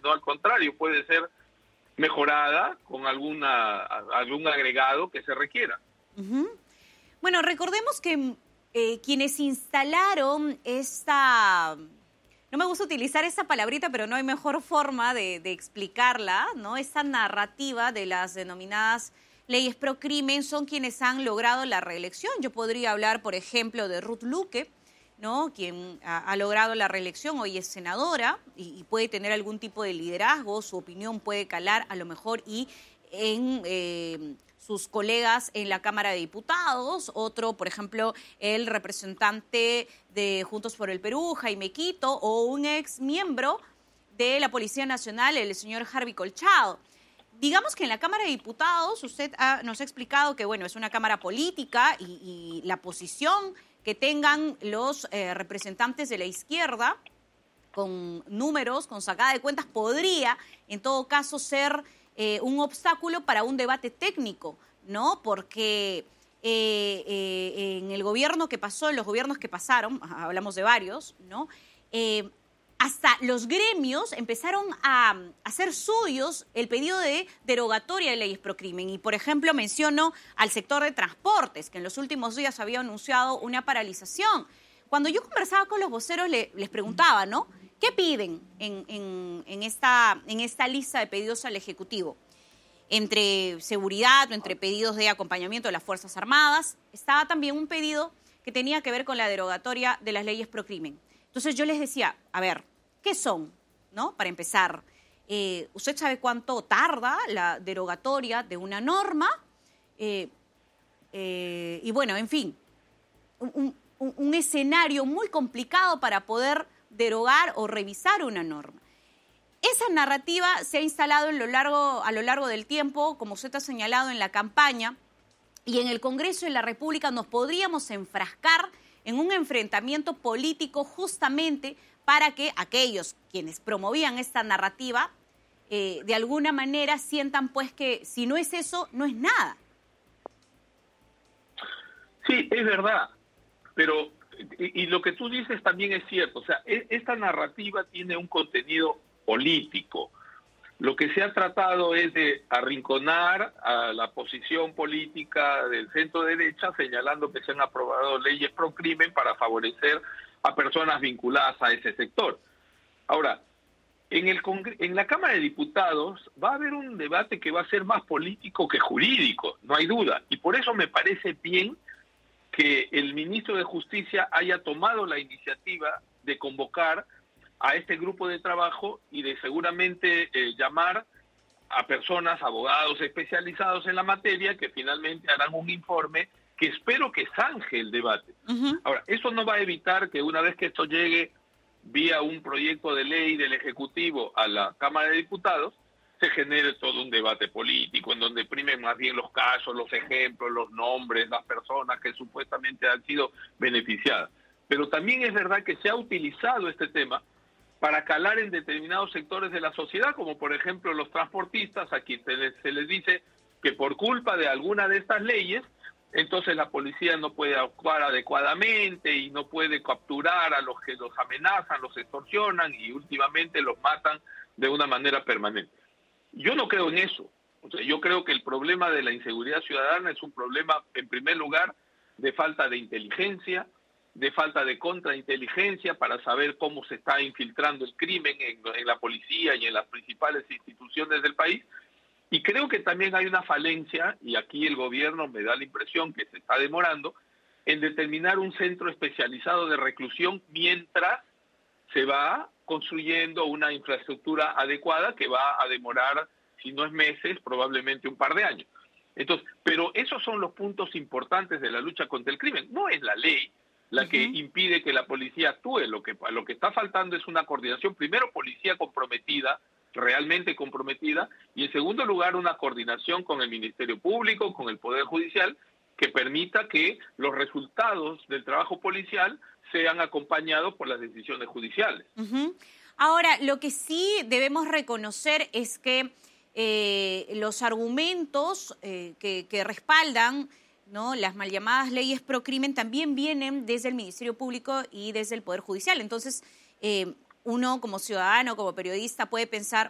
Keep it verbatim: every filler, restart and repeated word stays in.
sino al contrario, puede ser mejorada con alguna algún agregado que se requiera. Uh-huh. Bueno, recordemos que eh, quienes instalaron esta... No me gusta utilizar esa palabrita, pero no hay mejor forma de, de explicarla, ¿no? Esta narrativa de las denominadas leyes pro crimen son quienes han logrado la reelección. Yo podría hablar, por ejemplo, de Ruth Luque, ¿no? Quien ha, ha logrado la reelección, hoy es senadora y, y puede tener algún tipo de liderazgo, su opinión puede calar a lo mejor y en... Eh, sus colegas en la Cámara de Diputados, otro, por ejemplo, el representante de Juntos por el Perú, Jaime Quito, o un ex miembro de la Policía Nacional, el señor Harvey Colchado. Digamos que en la Cámara de Diputados usted ha, nos ha explicado que, bueno, es una Cámara política y, y la posición que tengan los eh, representantes de la izquierda con números, con sacada de cuentas, podría, en todo caso, ser... Eh, un obstáculo para un debate técnico, ¿no? Porque eh, eh, en el gobierno que pasó, en los gobiernos que pasaron, hablamos de varios, ¿no? Eh, hasta los gremios empezaron a hacer suyos el pedido de derogatoria de leyes pro crimen. Y, por ejemplo, menciono al sector de transportes, que en los últimos días había anunciado una paralización. Cuando yo conversaba con los voceros, le, les preguntaba, ¿no? ¿Qué piden en, en, en, esta, en esta lista de pedidos al Ejecutivo? Entre seguridad o entre pedidos de acompañamiento de las Fuerzas Armadas, estaba también un pedido que tenía que ver con la derogatoria de las leyes pro crimen. Entonces yo les decía, a ver, ¿qué son? ¿No? Para empezar, eh, ¿usted sabe cuánto tarda la derogatoria de una norma? Eh, eh, y bueno, en fin, un, un, un escenario muy complicado para poder derogar o revisar una norma. Esa narrativa se ha instalado en lo largo, a lo largo del tiempo, como usted ha señalado en la campaña, y en el Congreso de la República nos podríamos enfrascar en un enfrentamiento político justamente para que aquellos quienes promovían esta narrativa eh, de alguna manera sientan pues que si no es eso, no es nada. Sí, es verdad, pero y, y lo que tú dices también es cierto, o sea, e, esta narrativa tiene un contenido político. Lo que se ha tratado es de arrinconar a la posición política del centro derecha, señalando que se han aprobado leyes pro crimen para favorecer a personas vinculadas a ese sector. Ahora, en, el Congre- en la Cámara de Diputados va a haber un debate que va a ser más político que jurídico, no hay duda, y por eso me parece bien que el ministro de Justicia haya tomado la iniciativa de convocar a este grupo de trabajo y de seguramente eh, llamar a personas, abogados especializados en la materia, que finalmente harán un informe que espero que zanje el debate. Uh-huh. Ahora, eso no va a evitar que una vez que esto llegue vía un proyecto de ley del Ejecutivo a la Cámara de Diputados, se genere todo un debate político en donde primen más bien los casos, los ejemplos, los nombres, las personas que supuestamente han sido beneficiadas. Pero también es verdad que se ha utilizado este tema para calar en determinados sectores de la sociedad, como por ejemplo los transportistas, a quienes se les, se les dice que por culpa de alguna de estas leyes, entonces la policía no puede actuar adecuadamente y no puede capturar a los que los amenazan, los extorsionan y últimamente los matan de una manera permanente. Yo no creo en eso. O sea, yo creo que el problema de la inseguridad ciudadana es un problema, en primer lugar, de falta de inteligencia, de falta de contrainteligencia para saber cómo se está infiltrando el crimen en, en la policía y en las principales instituciones del país. Y creo que también hay una falencia, y aquí el gobierno me da la impresión que se está demorando, en determinar un centro especializado de reclusión mientras se va construyendo una infraestructura adecuada que va a demorar, si no es meses, probablemente un par de años. Entonces, pero esos son los puntos importantes de la lucha contra el crimen. No es la ley la que uh-huh. impide que la policía actúe. Lo que, lo que está faltando es una coordinación, primero policía comprometida, realmente comprometida, y en segundo lugar una coordinación con el Ministerio Público, con el Poder Judicial, que permita que los resultados del trabajo policial sean acompañados por las decisiones judiciales. Uh-huh. Ahora, lo que sí debemos reconocer es que eh, los argumentos eh, que, que respaldan, ¿no?, las mal llamadas leyes pro crimen también vienen desde el Ministerio Público y desde el Poder Judicial. Entonces, eh, uno como ciudadano, como periodista, puede pensar,